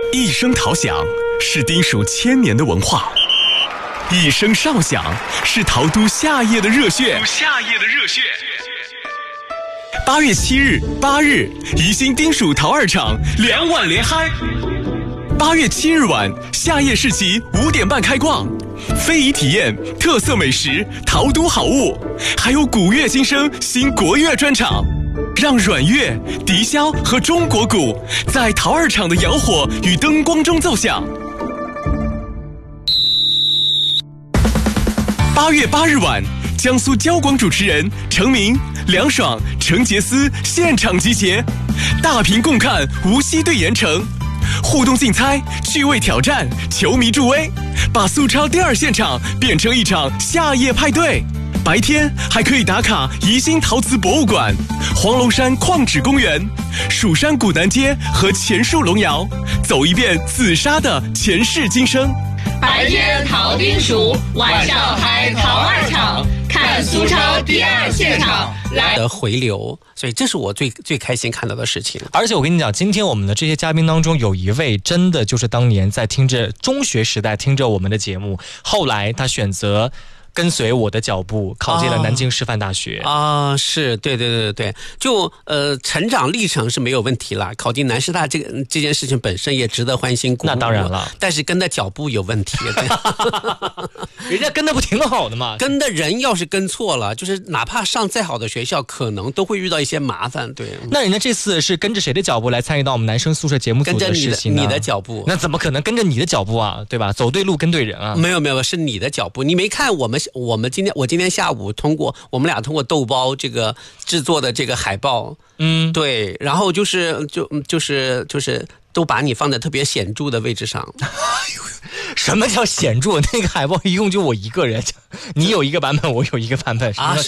一声陶响是丁蜀千年的文化，一声哨响是陶都夏夜的热血。8月7日、8日，宜兴丁蜀陶二厂2晚连嗨。8月7日晚，夏夜市集5点半开逛，非遗体验、特色美食、陶都好物，还有古乐新生新国乐专场，让阮乐、笛箫和中国鼓在陶二厂的窑火与灯光中奏响。8月8日晚，江苏交广主持人程明、梁爽、程杰思现场集结，大屏共看无锡对盐城，互动竞猜、趣味挑战、球迷助威，把苏超第2现场变成一场夏夜派对。白天还可以打卡宜兴陶瓷博物馆、黄龙山矿址公园、蜀山古南街和前树龙窑，走一遍紫砂的前世今生。 白天陶丁蜀，晚上嗨陶二厂，看苏超第2现场来的回流，所以这是我最开心看到的事情。 而且我跟你讲，今天我们的这些嘉宾当中，有一位真的就是当年在听着中学时代听着我们的节目，后来他选择跟随我的脚步考进了南京师范大学啊，是对，就成长历程是没有问题了，考进南师大这件事情本身也值得欢欣鼓舞。 那当然了， 但是跟的脚步有问题， 人家跟的不挺好的吗？ 跟的人要是跟错了，就是哪怕上再好的学校，可能都会遇到一些麻烦。对， 那人家这次是跟着谁的脚步来参与到我们男生宿舍节目组的事情呢？ 跟着你的脚步， 那怎么可能跟着你的脚步啊？对吧？走对路跟对人啊？ 没有，是你的脚步。你没看我今天下午我们俩通过豆包这个制作的这个海报，对，然后就是都把你放在特别显著的位置上。 什么叫显著？那个海报一共就我一个人，你有一个版本，我有一个版本啊，